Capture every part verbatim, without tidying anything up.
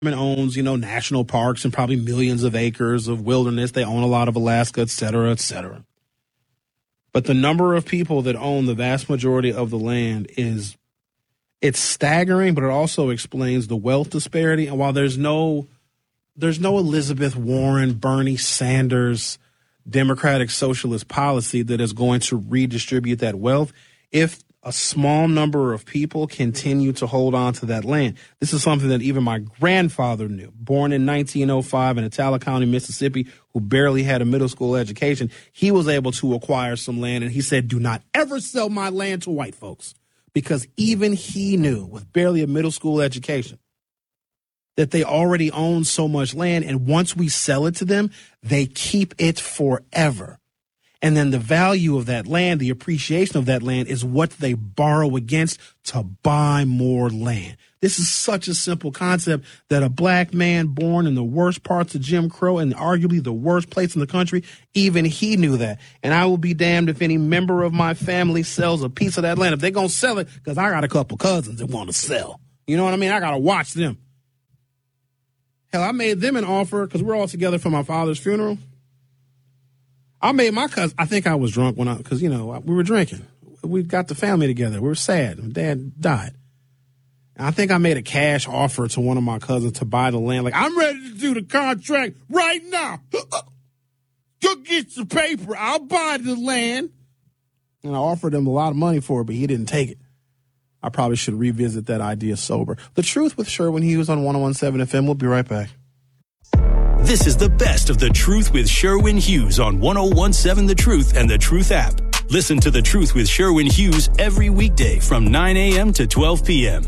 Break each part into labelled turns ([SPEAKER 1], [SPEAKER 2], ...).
[SPEAKER 1] owns, you know, national parks and probably millions of acres of wilderness. They own a lot of Alaska, et cetera, et cetera. But the number of people that own the vast majority of the land is, it's staggering, but it also explains the wealth disparity. And while there's no, there's no Elizabeth Warren, Bernie Sanders, Democratic socialist policy that is going to redistribute that wealth, if a small number of people continue to hold on to that land. This is something that even my grandfather knew. Born in nineteen oh five in Itala County, Mississippi, who barely had a middle school education, he was able to acquire some land, and he said, do not ever sell my land to white folks, because even he knew, with barely a middle school education, that they already own so much land, and once we sell it to them, they keep it forever. And then the value of that land, the appreciation of that land, is what they borrow against to buy more land. This is such a simple concept that a black man born in the worst parts of Jim Crow and arguably the worst place in the country, even he knew that. And I will be damned if any member of my family sells a piece of that land. If they're going to sell it, because I got a couple cousins that want to sell. You know what I mean? I got to watch them. Hell, I made them an offer because we're all together for my father's funeral. I made my cousin, I think I was drunk when I, because, you know, we were drinking. We got the family together. We were sad. My dad died. And I think I made a cash offer to one of my cousins to buy the land. Like, I'm ready to do the contract right now. Go get the paper. I'll buy the land. And I offered him a lot of money for it, but he didn't take it. I probably should revisit that idea sober. The Truth with Sherwin Hughes on one oh one seven F M. We'll be right back.
[SPEAKER 2] This is the best of The Truth with Sherwin Hughes on one oh one seven The Truth and The Truth app. Listen to The Truth with Sherwin Hughes every weekday from nine a.m. to twelve p.m.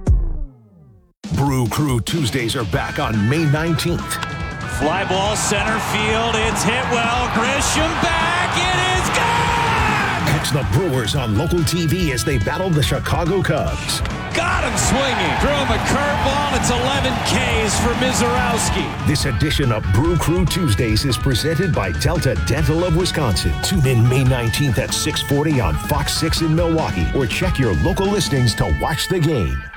[SPEAKER 3] Brew Crew Tuesdays are back on May nineteenth.
[SPEAKER 4] Fly ball center field. It's hit well. Grisham back. It is gone!
[SPEAKER 3] Catch the Brewers on local T V as they battle the Chicago Cubs.
[SPEAKER 4] Got him swinging. Throw him a curveball. It's eleven Ks for Mizorowski.
[SPEAKER 3] This edition of Brew Crew Tuesdays is presented by Delta Dental of Wisconsin. Tune in May nineteenth at six forty on Fox six in Milwaukee, or check your local listings to watch the game.